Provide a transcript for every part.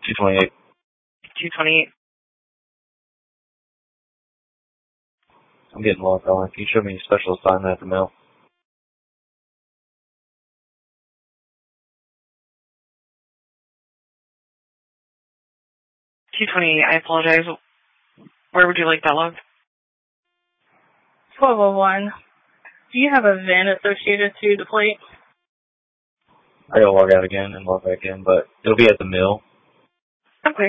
228. 228. I'm getting lost on. Can you show me special assignment at the mill? 228. I apologize. Where would you like that logged? 1201. Do you have a VIN associated to the plate? I gotta log out again and log back in, but it'll be at the mill. Okay.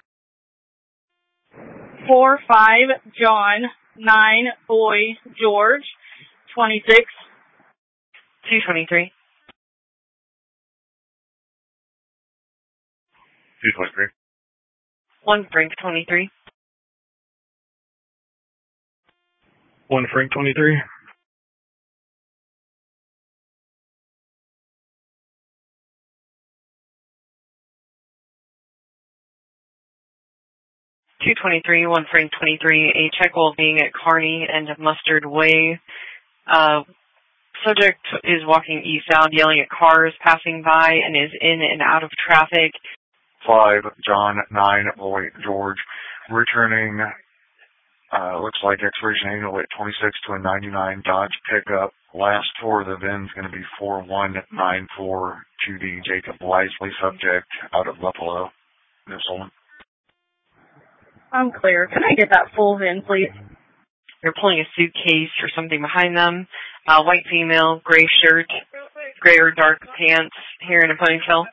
45 John 9 Boy George 26. 223. 223. 1 Frank 23. 1 Frank 23. 223, 1 Frank 23, a check while being at Kearney and Mustard Way. Subject is walking eastbound, yelling at cars passing by, and is in and out of traffic. 5 John 9 Boy George, returning, looks like expiration annual at 26 to a 99 Dodge pickup. Last four of the VIN is going to be 4194 to the Jacob Wisely subject out of Buffalo, Minnesota. I'm clear. Can I get that full VIN, please? They're pulling a suitcase or something behind them. White female, gray shirt, gray or dark pants, hair in a ponytail.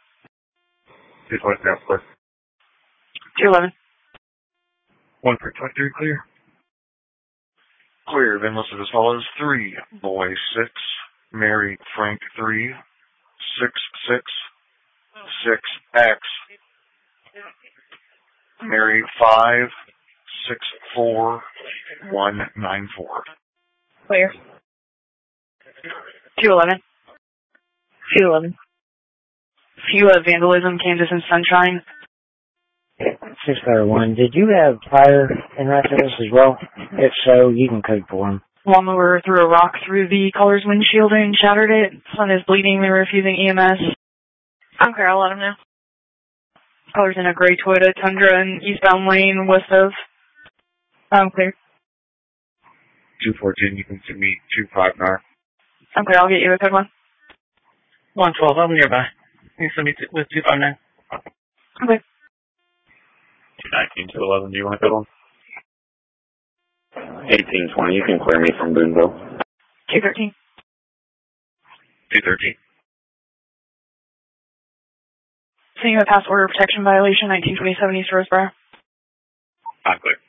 211. 1 for 23, clear. Clear, VIN listed as follows. 3 Boy 6, Mary Frank 3, 6 X, Mary 5, 6 4 1 9 4. Clear. 211. 211. Few vandalism, Kansas and Sunshine. 601. Did you have prior interactions as well? If so, you can code for them. Lawnmower threw a rock through the caller's windshield and shattered it. Son is bleeding. They were refusing EMS. Okay, I'll let him know. Caller's in a gray Toyota Tundra in eastbound lane west of. Clear. 214, you can send me 259. Okay, I'll get you a code one. 112, I'm nearby. You send me with 259. Okay. 219, 211, do you want to code one? 1820, you can clear me from Boonville. 213. 213. So you have a past order protection violation, 1927 East Roseboro. I'm clear.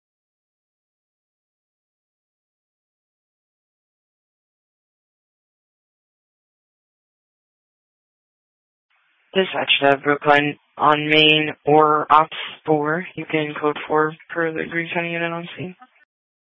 Dispatch to Brooklyn on Main or Ops 4. You can code 4 per the Green County unit on scene.